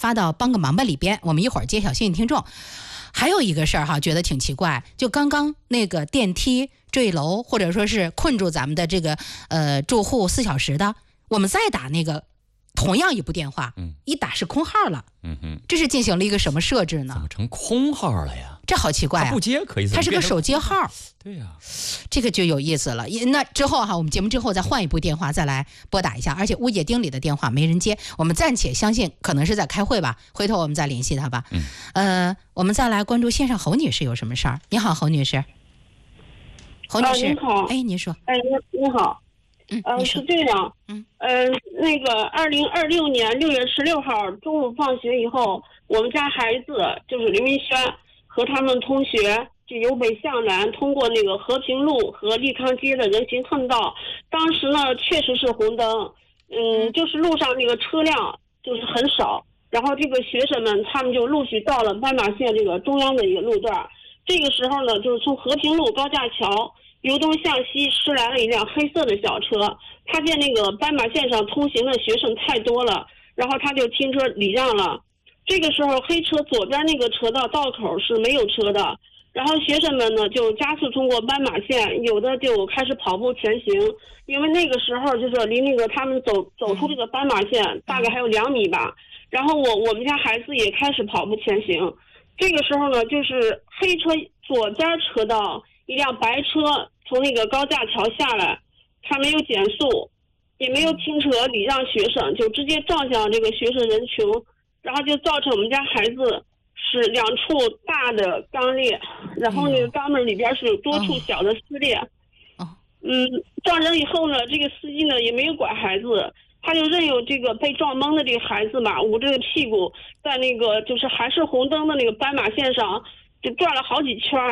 发到帮个忙吧里边，我们一会儿揭晓幸运听众。还有一个事儿哈，觉得挺奇怪，就刚刚那个电梯坠楼或者说是困住咱们的这个住户4小时的，我们再打那个同样一部电话，一打是空号了，这是进行了一个什么设置呢？ 怎么成空号了呀？ 这好奇怪啊！ 他不接可以， 它是个手机号。 对呀， 这个就有意思了。那之后哈，我们节目之后再换一部电话再来拨打一下，而且物业丁里的电话没人接，我们暂且相信可能是在开会吧，回头我们再联系他吧。我们再来关注线上侯女士有什么事儿？你好，侯女士。侯女士， 你好。 哎，您说。 哎，你好。是这样。那个2026年6月16号中午放学以后，我们家孩子就是林明轩和他们同学就由北向南通过那个和平路和利康街的人行横道，当时呢确实是红灯，就是路上那个车辆就是很少，然后这个学生们他们就陆续到了斑马线这个中央的一个路段，这个时候呢就是从和平路高架桥由东向西驶来了一辆黑色的小车，他见那个斑马线上通行的学生太多了，然后他就停车礼让了。这个时候黑车左边那个车道道口是没有车的，然后学生们呢就加速通过斑马线，有的就开始跑步前行，因为那个时候就是离那个他们走出这个斑马线大概还有2米吧，然后我们家孩子也开始跑步前行。这个时候呢就是黑车左边车道一辆白车从那个高架桥下来，他没有减速也没有停车礼让学生，就直接撞向这个学生人群，然后就造成我们家孩子是2处大的肛裂，然后那个肛门里边是有多处小的撕裂。撞人以后呢，这个司机呢也没有管孩子，他就任由这个被撞懵的这个孩子嘛，捂着个屁股在那个就是还是红灯的那个斑马线上就转了好几圈。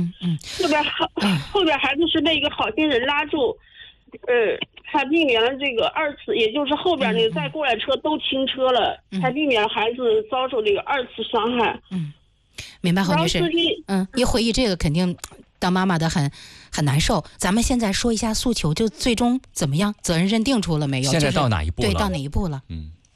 后边孩子是被一个好心人拉住，才避免了这个2次，也就是后边那个再过来车都停车了，才避免了孩子遭受这个2次伤害。 明白，侯女士。一回忆这个肯定当妈妈的很难受。咱们现在说一下诉求，就最终怎么样？责任认定出了没有？ 现在到哪一步了？ 对，到哪一步了？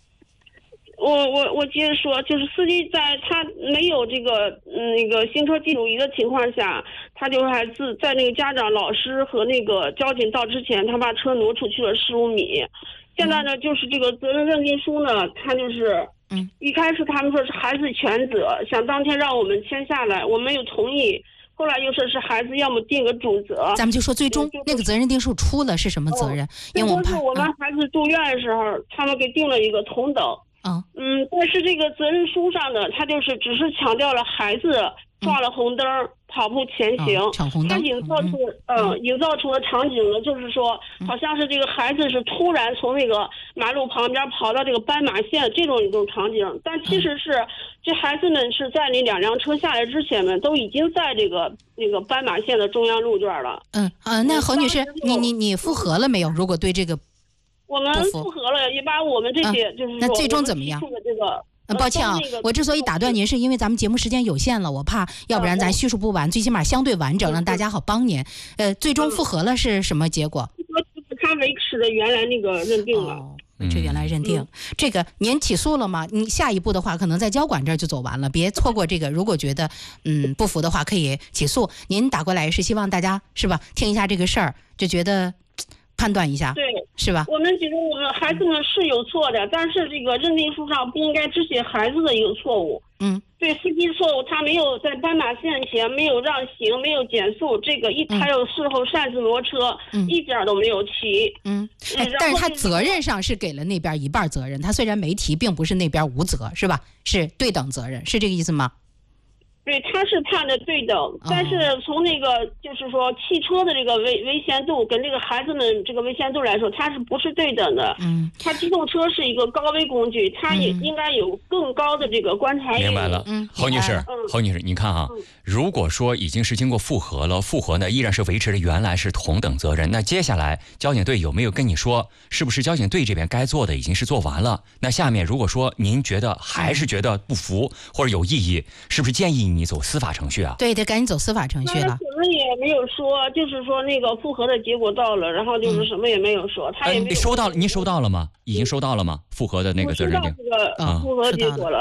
我接着说，就是司机在他没有这个那个行车记录仪的情况下，他就还在那个家长、老师和那个交警到之前，他把车挪出去了15米。现在呢，就是这个责任认定书呢，他就是一开始他们说是孩子全责，想当天让我们签下来，我没有同意。后来又说是孩子要么定个主责。咱们就说最终那个责任认定书出了是什么责任？因为我们孩子住院的时候，他们给定了一个同等。但是这个责任书上呢，他就是只是强调了孩子撞了红灯，跑步前行，他营造出了场景呢，就是说好像是这个孩子是突然从那个马路旁边跑到这个斑马线这种一种场景，但其实是这孩子们是在那2辆车下来之前呢，都已经在这个那个斑马线的中央路段了。 那侯女士，你复核了没有？如果对这个我们复核了，也把我们这些就是说那最终怎么样？抱歉啊，我之所以打断您，是因为咱们节目时间有限了，我怕要不然咱叙述不完，最起码相对完整，让大家好帮您。最终复核了是什么结果？ 他维持的原来那个认定了。 这原来认定，这个您起诉了吗？你下一步的话，可能在交管这儿就走完了，别错过这个。如果觉得不服的话，可以起诉。您打过来是希望大家是吧，听一下这个事儿，就觉得判断一下， 对， 是吧？ 我们觉得我们孩子们是有错的，但是这个认定书上不应该只写孩子的一个错误。对司机错误，他没有在斑马线前没有让行，没有减速，这个还有事后擅自挪车，一点都没有提。 但是他责任上是给了那边一半责任，他虽然没提，并不是那边无责，是吧？是对等责任，是这个意思吗？ 对，他是判的对等，但是从那个就是说汽车的这个危险度跟这个孩子们这个危险度来说，它是不是对等的？他机动车是一个高危工具，它也应该有更高的这个观察力。 明白了，侯女士，侯女士，你看啊，如果说已经是经过复核了，复核呢依然是维持的原来是同等责任，那接下来交警队有没有跟你说，是不是交警队这边该做的已经是做完了？那下面如果说您觉得还是觉得不服或者有异议，是不是建议你走司法程序啊？ 对，得赶紧走司法程序了。 我们也没有说，就是说那个复核的结果到了，然后就是什么也没有说，他也没有。 您收到了吗？已经收到了吗？复核的那个责任认定。 复核结果了。